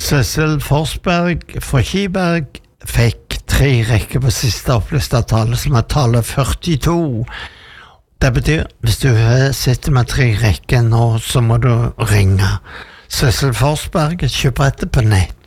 Sissel Forsberg fra Kiberg fikk 3 rekker på siste opplyste tallet, som tallet 42. Det betyr, hvis du sitter med 3 rekker nå, så må du ringe. Sissel Forsberg kjøper etter på nett.